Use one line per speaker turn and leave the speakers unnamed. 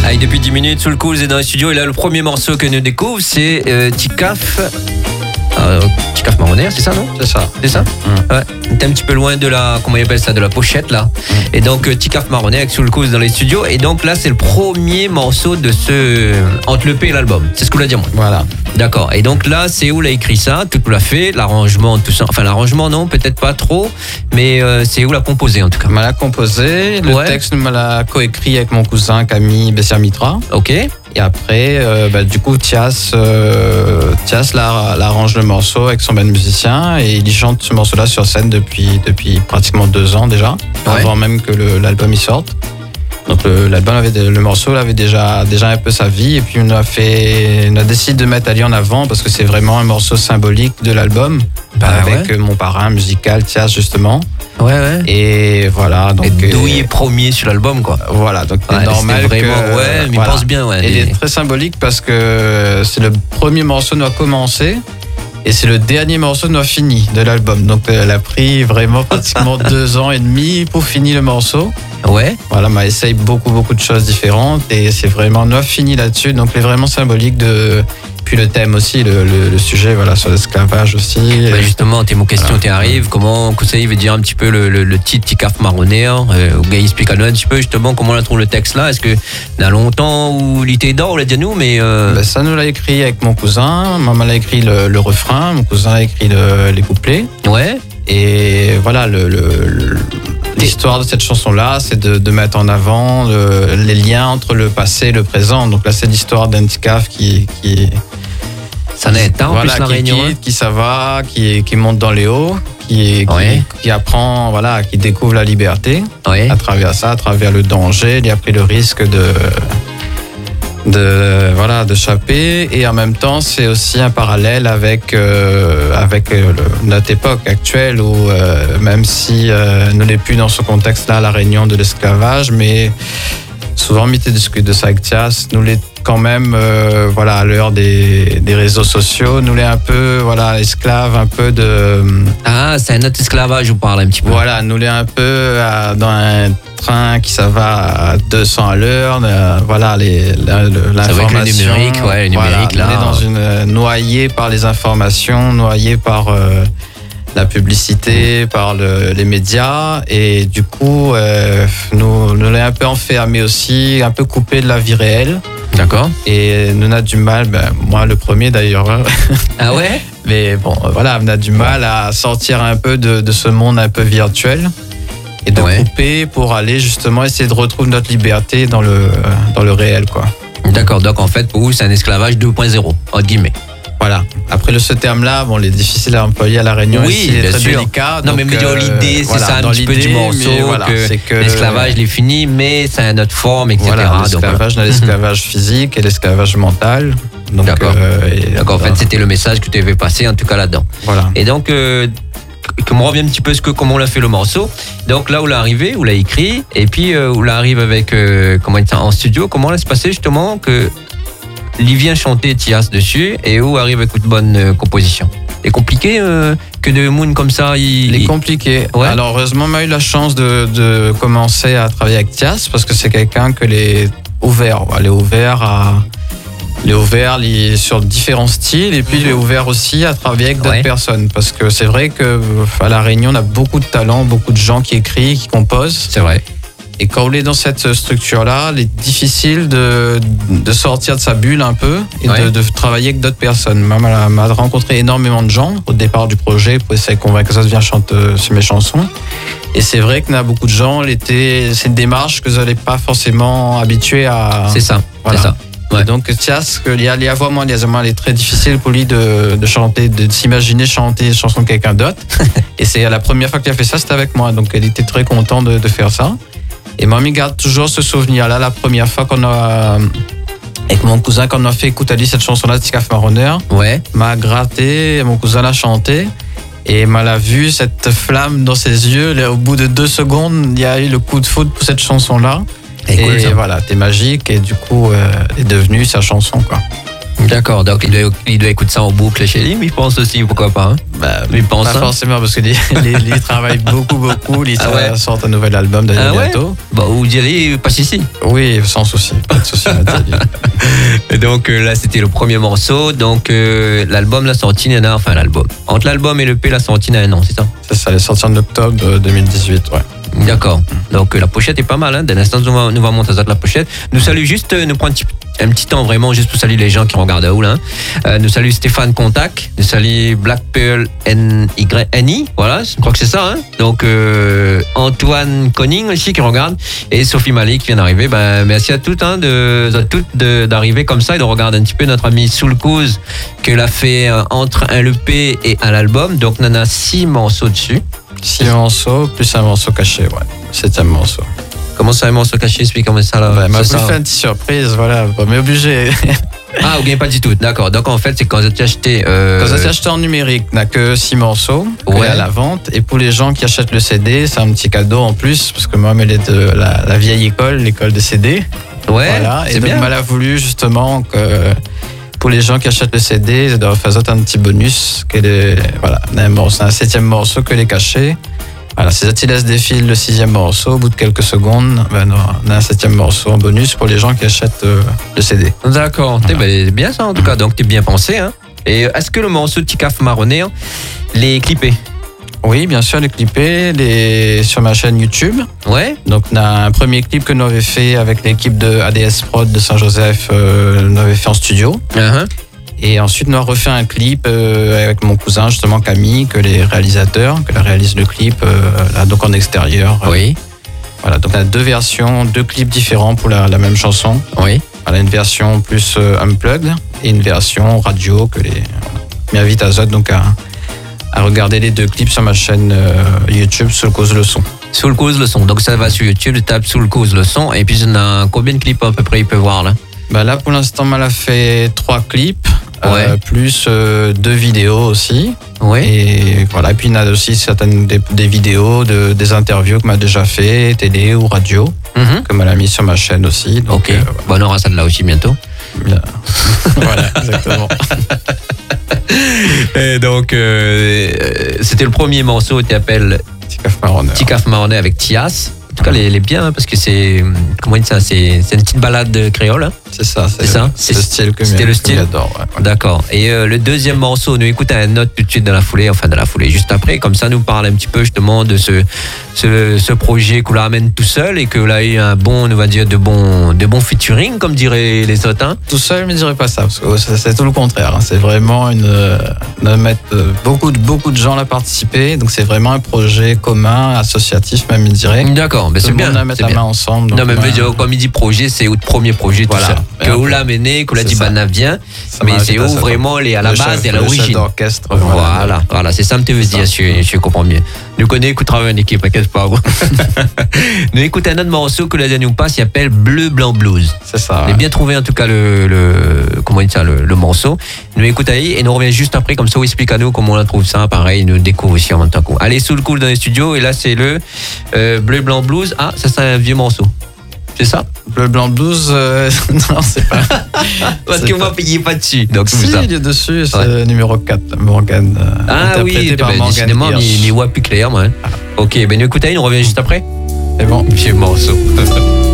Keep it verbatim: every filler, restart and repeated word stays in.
Allez, depuis dix minutes, sous le cool, c'est dans le studio. Et là, le premier morceau que nous découvre, c'est euh, Ticaf. Euh, Ticaf Marronnière, c'est ça, non?
C'est ça.
C'est ça? Mmh. Ouais. T'es un petit peu loin de la, comment on appelle ça, de la pochette, là. Mmh. Et donc, euh, Ticaf Marronnière avec Sous le cool dans les studios. Et donc, là, c'est le premier morceau de ce. Entre l'E P et l'album. C'est ce que vous l'avez dit, moi.
Voilà.
D'accord. Et donc, là, c'est où l'a écrit ça? Tout l'a fait. L'arrangement, tout ça. Enfin, l'arrangement, non, peut-être pas trop. Mais euh, c'est où l'a composé, en tout cas?
On l'a composé. Le
ouais.
texte, on l'a coécrit avec mon cousin Camille Bessière-Mitra.
Ok.
Et après, euh, bah, du coup, Thias, euh, Thias l'a, l'arrange le morceau avec son band musicien et il chante ce morceau-là sur scène depuis, depuis pratiquement deux ans déjà, ouais. avant même que le, l'album y sorte. Donc le, l'album avait, le morceau avait déjà, déjà un peu sa vie et puis on a fait, on a décidé de mettre Ali en avant parce que c'est vraiment un morceau symbolique de l'album bah, avec ouais. mon parrain musical Thias justement.
Ouais, ouais.
Et voilà. Donc,
et d'où il est premier sur l'album, quoi.
Voilà, donc c'est
ouais,
normal
vraiment,
que...
ouais, mais
voilà.
il pense bien, ouais.
Et il est très symbolique parce que c'est le premier morceau nous a commencé et c'est le dernier morceau nous a fini de l'album. Donc elle a pris vraiment pratiquement deux ans et demi pour finir le morceau.
Ouais.
Voilà, on a essayé beaucoup, beaucoup de choses différentes et c'est vraiment, nous a fini là-dessus. Donc c'est vraiment symbolique de... Puis le thème aussi, le, le, le sujet voilà, sur l'esclavage aussi.
Bah justement, tes mots questions,
voilà.
t'y arrives. Comment Koussaï veut dire un petit peu le, le, le titre Ticaf Marronnière euh, Gay explique à nous un petit peu justement comment on a trouvé le texte là. Est-ce que il y a longtemps où il était d'or, on l'a dit à nous, mais. Euh...
Bah, ça nous l'a écrit avec mon cousin. Maman l'a écrit le, le refrain, mon cousin a écrit le, les couplets.
Ouais.
Et voilà, le, le, le, l'histoire de cette chanson-là, c'est de, de mettre en avant le, les liens entre le passé et le présent. Donc là, c'est l'histoire d'un Ticaf qui. qui
ça n'est pas en
voilà,
plus la
qui
Réunion.
Quitte, qui ça va, qui, qui monte dans les hauts, qui,
ouais.
qui, qui apprend, voilà, qui découvre la liberté
ouais.
à travers ça, à travers le danger. Il a pris le risque de, de voilà, de chapper. Et en même temps, c'est aussi un parallèle avec euh, avec le, notre époque actuelle où euh, même si euh, nous n'est plus dans ce contexte-là, la Réunion de l'esclavage, mais souvent, Mité discute de ça avec Thias, nous l'est quand même, euh, voilà, à l'heure des, des réseaux sociaux, nous l'est un peu, voilà, esclave, un peu de...
Ah, c'est un autre esclavage, vous parlez un petit peu.
Voilà, nous l'est un peu à, dans un train qui ça va à deux cents à l'heure, euh, voilà, les, la, le, l'information.
Avec le numérique, ouais, le numérique,
voilà,
là.
On est dans une, noyé par les informations, noyé par... Euh, la publicité, par le, les médias et du coup euh, nous, nous l'avons un peu enfermé aussi, un peu coupé de la vie réelle.
D'accord.
Et nous on a du mal, ben, moi le premier d'ailleurs.
Ah ouais.
Mais bon voilà, on a du mal à sortir un peu de, de ce monde un peu virtuel et de ouais. couper pour aller justement essayer de retrouver notre liberté dans le, dans le réel, quoi.
D'accord, donc en fait pour vous c'est un esclavage deux point zéro, entre guillemets.
Voilà. Après, le, ce terme-là, bon, il est difficile à employer à La Réunion.
Oui,
ici, il est
bien
très
sûr.
délicat.
Non,
donc,
mais, mais dans l'idée, c'est
voilà,
ça un petit peu du morceau, voilà, que,
c'est que
l'esclavage, il est fini, mais c'est une autre forme, et cetera.
Voilà, l'esclavage,
donc,
euh... l'esclavage physique et l'esclavage mental. Donc,
d'accord.
Euh, et,
donc en voilà. fait, c'était le message que tu avais passé, en tout cas là-dedans.
Voilà.
Et donc, euh, qu'on revient un petit peu ce que, comment on a fait le morceau. Donc là où l'a arrivé, où l'a écrit, et puis euh, où l'a arrive avec, euh, comment il en studio, comment l'a se passer justement que il vient chanter Thias dessus et où arrive avec une bonne euh, composition. C'est compliqué euh, que de Moon comme ça. Il,
il est compliqué.
Ouais.
Alors heureusement, on a eu la chance de, de commencer à travailler avec Thias parce que c'est quelqu'un que les ouvert, elle est ouvert à, il est ouvert sur différents styles et puis il est ouvert aussi à travailler avec d'autres ouais. personnes parce que c'est vrai que à La Réunion, on a beaucoup de talents, beaucoup de gens qui écrivent, qui composent.
C'est vrai.
Et quand on est dans cette structure-là, il est difficile de, de sortir de sa bulle un peu et ouais. de, de travailler avec d'autres personnes. Maman m'a rencontré énormément de gens au départ du projet pour essayer de convaincre que ça vienne chanter sur mes chansons. Et c'est vrai qu'il y a beaucoup de gens, c'est une démarche que vous n'allez pas forcément habitués à...
C'est ça, voilà. C'est ça.
Ouais. Et donc Thias, il y a les voix, moi, il est très difficile pour lui de, de chanter, de, de s'imaginer chanter une chanson de quelqu'un d'autre. Et c'est la première fois qu'il a fait ça, c'était avec moi. Donc elle était très contente de, de faire ça. Et mamie garde toujours ce souvenir-là, la première fois qu'on a, avec mon cousin, quand on a fait écoute Ali cette chanson-là, Ticaf Marronnière,
ouais.
m'a gratté, mon cousin l'a chanté, et m'a l'a vu, cette flamme dans ses yeux. Là, au bout de deux secondes, il y a eu le coup de foudre pour cette chanson-là. Et, et cool, voilà, t'es magique, et du coup, euh, est devenue sa chanson, quoi.
D'accord, donc il doit, il doit écouter ça en boucle chez lui, mais il pense aussi, pourquoi pas. Hein.
Bah,
il pense,
pas
hein.
forcément, parce qu'il il travaille beaucoup, beaucoup. Il
Ah ouais.
sort un nouvel album d'ailleurs
Ah ouais.
bientôt.
Bah, ou d'y aller, passe ici.
Oui, sans souci, pas de souci.
Et donc euh, là, c'était le premier morceau. Donc euh, l'album, la sortie, il y en a, enfin l'album. Entre l'album et le P, la sortie, il y en a un an, c'est ça?
C'est ça, elle est sortie en octobre deux mille dix-huit, ouais.
D'accord. Donc euh, la pochette est pas mal. Hein. Dès l'instant, nous va, nous va montrer ça de la pochette. Nous salue juste, euh, nous prend un petit, un petit temps vraiment juste pour saluer les gens qui regardent à où là. Hein. Euh, nous salue Stéphane Contact, nous salue Black Pearl N Y N I, voilà, je crois que c'est ça. Hein. Donc euh, Antoine Conning aussi qui regarde et Sophie Malik qui vient d'arriver. Ben merci à toutes, hein, de, à toutes de, d'arriver comme ça et de regarder un petit peu notre ami Soul Cause qu'elle a fait euh, entre un E P et un album. Donc on en a six morceaux dessus.
Six morceaux, plus un morceau caché, ouais. Septième morceau.
Comment ça, un morceau caché? Explique-moi ça là.
Bah, elle m'a
C'est
voulu
ça.
faire une petite surprise, voilà, pas mais obligé.
Ah, ou bien pas du tout. D'accord. Donc en fait, c'est quand tu as acheté. Euh...
Quand vous acheté en numérique, n'a que six morceaux
Ouais.
à la vente. Et pour les gens qui achètent le C D, c'est un petit cadeau en plus, parce que moi, elle est de la, la vieille école, l'école des C D.
Ouais.
Voilà. Et
c'est
donc,
bien.
elle a voulu justement que pour les gens qui achètent le C D, ils doivent faire un petit bonus. Que les, voilà, un morceau, un septième morceau que les cachets. Voilà, si tu laisses défiler le sixième morceau, au bout de quelques secondes, ben, on a un septième morceau en bonus pour les gens qui achètent euh, le C D.
D'accord.
Voilà.
C'est bien ça en tout cas. Donc t'es bien pensé. Hein. Et est-ce que le morceau Ticaf Marronné, hein, les clippé?
Oui, bien sûr, les clippés, les... sur ma chaîne YouTube.
Ouais.
Donc, on a un premier clip que nous avions fait avec l'équipe de A D S Prod de Saint-Joseph, euh, nous avions fait en studio.
Uh-huh.
Et ensuite, nous avons refait un clip euh, avec mon cousin, justement Camille, que les réalisateurs, que la réalise le clip, euh, là, donc en extérieur.
Oui.
Voilà, donc on a deux versions, deux clips différents pour la, la même chanson.
Oui.
Voilà, une version plus euh, unplugged et une version radio que les m'invite à Zod donc à, à regarder les deux clips sur ma chaîne euh, YouTube Soul Cause le son.
Soul Cause le son. Donc ça va sur YouTube, tu tapes Soul Cause le son. Et puis on a combien de clips à peu près il peut voir là?
Bah là pour l'instant, elle a fait trois clips,
Ouais.
euh, plus euh, deux vidéos aussi.
Oui.
Et voilà, et puis il y a aussi certaines des, des vidéos, de, des interviews que m'a déjà fait, télé ou radio,
Mhm.
que m'a mis sur ma chaîne aussi. Donc,
Ok.
euh,
Bon, on aura ça de là aussi bientôt.
voilà. Voilà, exactement.
Et donc euh, c'était le premier morceau qui s'appelle
Ticaf Marronner.
Ticaf Marronné avec Tias. En tout cas, elle est bien hein, parce que c'est comment dire ça, c'est c'est une petite balade créole. Hein.
C'est ça,
C'est ça,
c'est le
c'est-
style que
c'était
m'y-
le
que
style.
j'adore. Ouais, ouais.
D'accord. Et euh, le deuxième morceau, nous écoutons un note tout de suite dans la foulée, enfin dans la foulée, juste après. Comme ça, nous parle un petit peu justement de ce ce, ce projet qu'on ramène tout seul et que là il y a eu un bon, on va dire de bon de bon featuring, comme diraient les autres. Hein.
Tout seul, je ne dirais pas ça, parce que c'est c'est tout le contraire. hein. C'est vraiment une, euh, de mettre euh, beaucoup de beaucoup de gens à participer. Donc c'est vraiment un projet commun, associatif même, je dirais.
D'accord, ben
Tout
c'est
le
bien.
monde à mettre
c'est
la
bien.
main ensemble. donc,
Non, mais
ouais,
veut dire, comme il dit projet, c'est au premier projet tout
Voilà.
seul.
Et
Que
après,
où l'a mené, que l'a
c'est
dit
ça.
Bana vient,
ça
mais
m'arrête
c'est
à
où
ça.
vraiment les à la
Le
base
chef-
et à
le chef
l'origine.
d'orchestre.
Voilà, voilà, c'est ça que tu veux
C'est
dire,
ça.
je, je comprends mieux. Nous connaissons qu'on travaille en équipe, t'inquiète pas. Nous écoutons un autre morceau que la dernière nous passe, il s'appelle Bleu Blanc Blues.
C'est ça.
On
ouais.
a bien trouvé en tout cas le, le comment dire ça, le, le morceau. Nous écoutons et nous revient juste après, comme ça, on explique à nous comment on trouve ça. Pareil, nous découvre aussi en même temps. qu'on- Allez, sous le cool dans les studios, et là c'est le euh, Bleu Blanc Blues. Ah, ça c'est un vieux morceau. C'est ça?
Bleu Blanc Blues, euh, non, c'est pas.
Parce
C'est
que moi,
pas-
payez pas dessus. Donc, c'est
Si,
ça.
il est dessus, c'est
Ouais.
numéro quatre, Morgan. euh,
Ah oui,
interprété par
ben,
Morgan
décidément,
Hirsch.
mi, mi voix plus claire, moi. hein. Ok, ben nous écoutons, on revient juste après.
C'est bon.
Vieux morceau.